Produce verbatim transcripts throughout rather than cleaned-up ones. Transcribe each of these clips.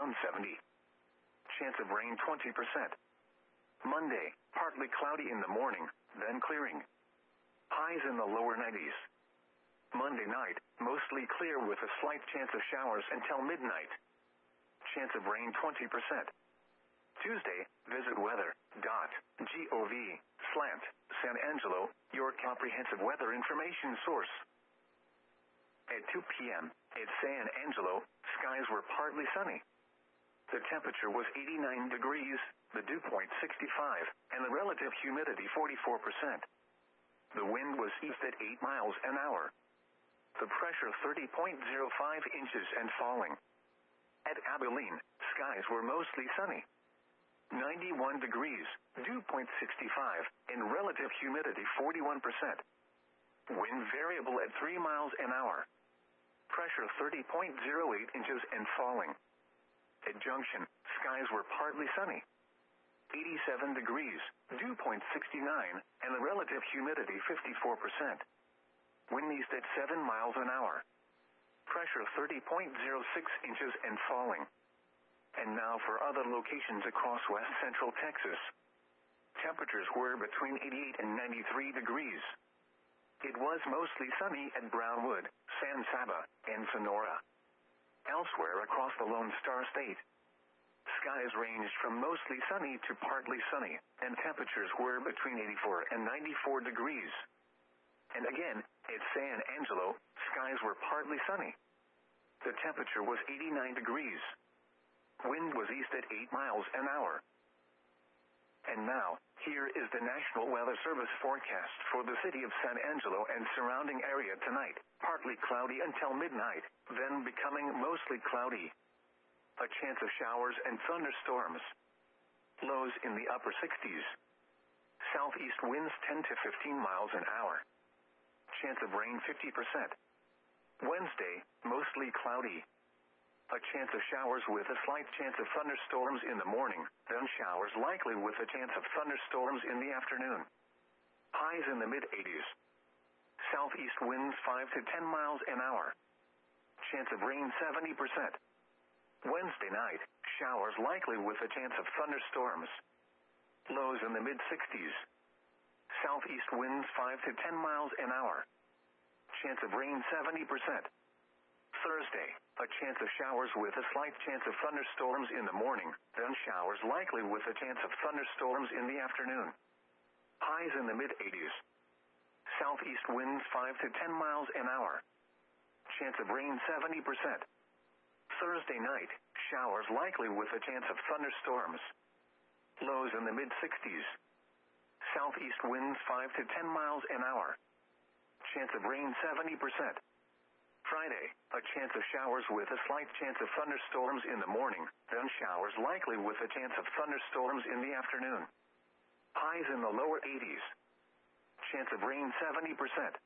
seventy. Chance of rain twenty percent. Monday, partly cloudy in the morning, then clearing. Highs in the lower nineties. Monday night, mostly clear with a slight chance of showers until midnight. Chance of rain twenty percent. Tuesday, visit weather dot gov slant San Angelo, your comprehensive weather information source. At two p.m., at San Angelo, skies were partly sunny. The temperature was eighty-nine degrees, the dew point sixty-five, and the relative humidity forty-four percent. The wind was east at eight miles an hour. The pressure thirty point zero five inches and falling. At Abilene, skies were mostly sunny. ninety-one degrees, dew point sixty-five, and relative humidity forty-one percent. Wind variable at three miles an hour. Pressure thirty point zero eight inches and falling. At Junction, skies were partly sunny. eighty-seven degrees, dew point sixty-nine, and the relative humidity fifty-four percent. Wind east at seven miles an hour. Pressure thirty point zero six inches and falling. And now for other locations across west central Texas. Temperatures were between eighty-eight and ninety-three degrees. It was mostly sunny at Brownwood, San Saba, and Sonora. Elsewhere across the Lone Star State, skies ranged from mostly sunny to partly sunny, and temperatures were between eighty-four and ninety-four degrees. And again, at San Angelo, skies were partly sunny. The temperature was eighty-nine degrees. Wind was east at eight miles an hour. And now, here is the National Weather Service forecast for the city of San Angelo and surrounding area tonight. Partly cloudy until midnight, then becoming mostly cloudy. A chance of showers and thunderstorms. Lows in the upper sixties. Southeast winds ten to fifteen miles an hour. Chance of rain fifty percent. Wednesday, mostly cloudy. A chance of showers with a slight chance of thunderstorms in the morning, then showers likely with a chance of thunderstorms in the afternoon. Highs in the mid-eighties. Southeast winds five to ten miles an hour. Chance of rain seventy percent. Wednesday night, showers likely with a chance of thunderstorms. Lows in the mid-sixties. Southeast winds five to ten miles an hour. Chance of rain seventy percent. Thursday, a chance of showers with a slight chance of thunderstorms in the morning, then showers likely with a chance of thunderstorms in the afternoon. Highs in the mid-eighties. Southeast winds five to ten miles an hour. Chance of rain seventy percent. Thursday night, showers likely with a chance of thunderstorms. Lows in the mid-sixties. Southeast winds five to ten miles an hour. Chance of rain seventy percent. Friday, a chance of showers with a slight chance of thunderstorms in the morning, then showers likely with a chance of thunderstorms in the afternoon. Highs in the lower eighties. Chance of rain seventy percent.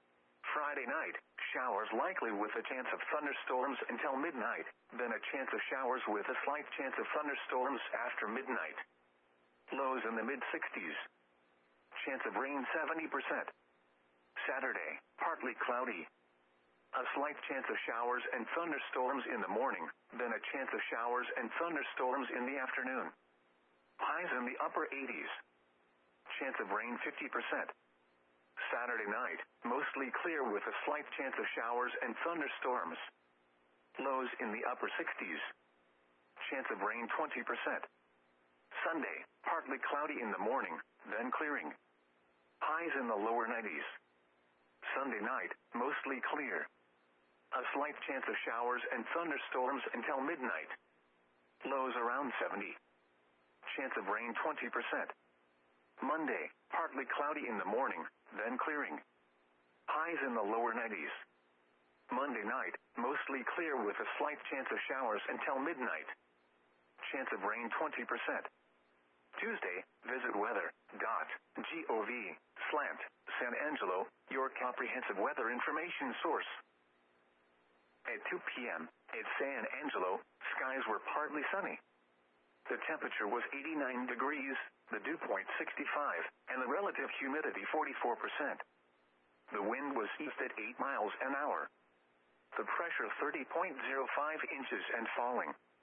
Friday night, showers likely with a chance of thunderstorms until midnight, then a chance of showers with a slight chance of thunderstorms after midnight. Lows in the mid-sixties. Chance of rain seventy percent. Saturday, partly cloudy. A slight chance of showers and thunderstorms in the morning, then a chance of showers and thunderstorms in the afternoon. Highs in the upper eighties. Chance of rain fifty percent. Saturday night, mostly clear with a slight chance of showers and thunderstorms. Lows in the upper sixties. Chance of rain twenty percent. Sunday, partly cloudy in the morning, then clearing. Highs in the lower nineties. Sunday night, mostly clear. A slight chance of showers and thunderstorms until midnight. Lows around seventy. Chance of rain twenty percent. Monday, partly cloudy in the morning, then clearing. Highs in the lower nineties. Monday night, mostly clear with a slight chance of showers until midnight. Chance of rain twenty percent. Tuesday, visit weather dot gov slant San Angelo, your comprehensive weather information source. At two p.m., at San Angelo, skies were partly sunny. The temperature was eighty-nine degrees, the dew point sixty-five, and the relative humidity forty-four percent. The wind was east at eight miles an hour. The pressure thirty point zero five inches and falling.